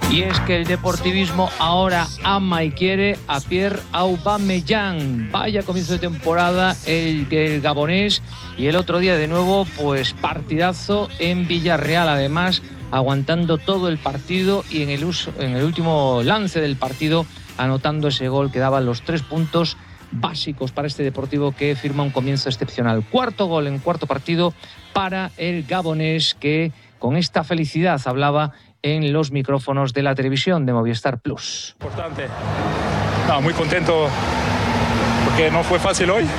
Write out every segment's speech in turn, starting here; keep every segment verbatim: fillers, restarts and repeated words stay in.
Y es que el deportivismo ahora ama y quiere a Pierre Aubameyang. Vaya comienzo de temporada el, el gabonés, y el otro día de nuevo pues partidazo en Villarreal, además aguantando todo el partido y en el, uso, en el último lance del partido anotando ese gol que daba los tres puntos básicos para este Deportivo, que firma un comienzo excepcional. Cuarto gol en cuarto partido para el gabonés, que con esta felicidad hablaba en los micrófonos de la televisión de Movistar Plus. Importante. No, muy contento porque no fue fácil hoy,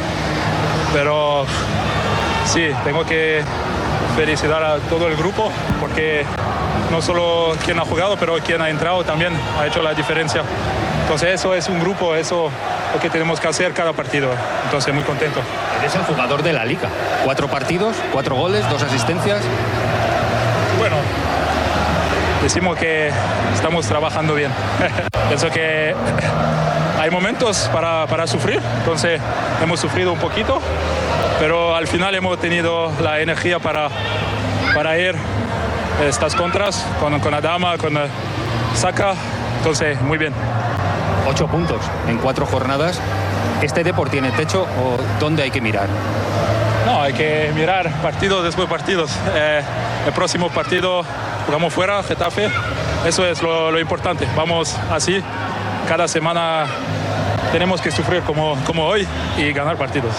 pero sí, tengo que felicitar a todo el grupo, porque no solo quien ha jugado, pero quien ha entrado también ha hecho la diferencia. Entonces eso es un grupo, eso es lo que tenemos que hacer cada partido. Entonces muy contento. Eres el jugador de la Liga. Cuatro partidos, cuatro goles, dos asistencias. Bueno, decimos que estamos trabajando bien. Pienso que hay momentos para, para sufrir, entonces hemos sufrido un poquito, pero al final hemos tenido la energía para, para ir estas contras con, con Adama, con Saka, entonces muy bien. Ocho puntos en cuatro jornadas. ¿Este Depor tiene techo o dónde hay que mirar? No, hay que mirar partidos después de partidos. Eh, el próximo partido jugamos fuera, Getafe. Eso es lo, lo importante. Vamos así. Cada semana tenemos que sufrir como, como hoy y ganar partidos.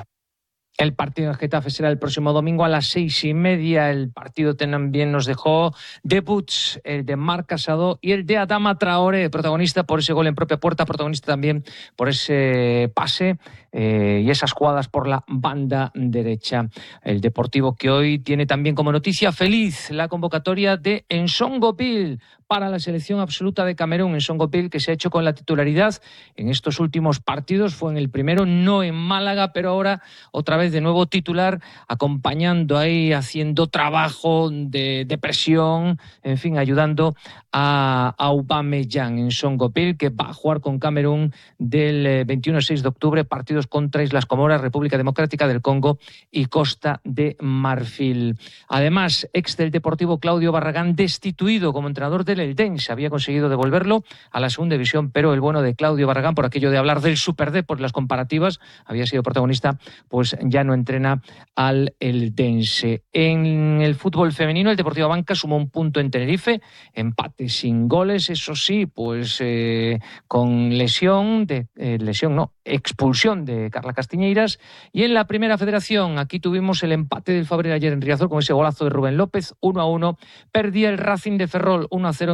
El partido de Getafe será el próximo domingo a las seis y media. El partido también nos dejó debuts, el de Marc Casado y el de Adama Traoré, protagonista por ese gol en propia puerta, protagonista también por ese pase eh, y esas jugadas por la banda derecha. El Deportivo, que hoy tiene también como noticia feliz la convocatoria de Nsongo Pil para la selección absoluta de Camerún. Nsongo Pil, que se ha hecho con la titularidad en estos últimos partidos, fue en el primero, no en Málaga, pero ahora otra vez de nuevo titular, acompañando ahí, haciendo trabajo de, de presión, en fin, ayudando a Aubameyang. Nsongo Pil, que va a jugar con Camerún del veintiuno al seis de octubre, partidos contra Islas Comoras, República Democrática del Congo y Costa de Marfil. Además, ex del Deportivo Claudio Barragán, destituido como entrenador del Eldense, había conseguido devolverlo a la segunda división, pero el bueno de Claudio Barragán, por aquello de hablar del Superdep, por las comparativas, había sido protagonista, pues ya no entrena al Eldense. En el fútbol femenino, el Deportivo Banca sumó un punto en Tenerife, empate sin goles, eso sí, pues eh, con lesión, de eh, lesión no, expulsión de Carla Castiñeiras. Y en la Primera Federación, aquí tuvimos el empate del Fabril ayer en Riazor con ese golazo de Rubén López, uno a uno. Perdía el Racing de Ferrol uno a cero